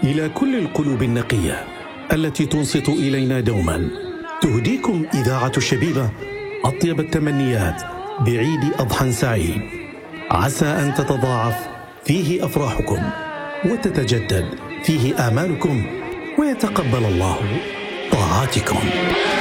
إلى كل القلوب النقية التي تنصت إلينا دوما، تهديكم إذاعة الشبيبة أطيب التمنيات بعيد أضحى سعيد، عسى أن تتضاعف فيه أفراحكم وتتجدد فيه آمالكم ويتقبل الله طاعاتكم.